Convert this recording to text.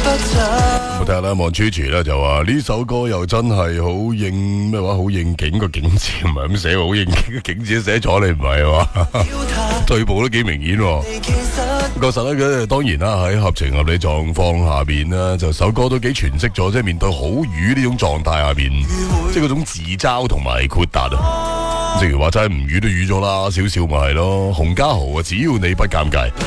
我睇下啦，望 Gigi 咧就話呢首歌又真係好應咩話，好應景個景字唔係咁寫，好應景個景字都寫咗，你唔係話對步都幾明顯。確實咧，佢當然啦，喺合情合理狀況下邊啦，就首歌都幾詮釋咗，即係面對好雨呢種狀態下邊，即係嗰種自嘲同埋豁達啊。正如話齋唔雨都雨咗啦，少少咪係咯。洪家豪啊，只要你不尷尬。